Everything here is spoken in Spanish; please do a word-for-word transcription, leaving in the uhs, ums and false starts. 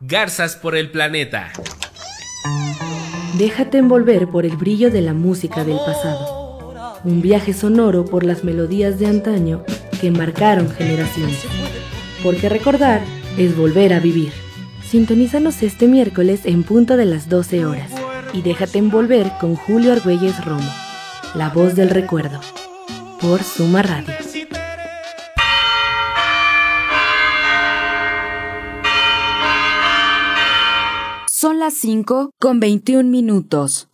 Garzas por el planeta. Déjate envolver por el brillo de la música del pasado. Un viaje sonoro por las melodías de antaño que marcaron generaciones. Porque recordar es volver a vivir. Sintonízanos este miércoles en punto de las doce horas. Y déjate envolver con Julio Argüelles Romo, la voz del recuerdo, por Suma Radio. Son las cinco con veintiún minutos.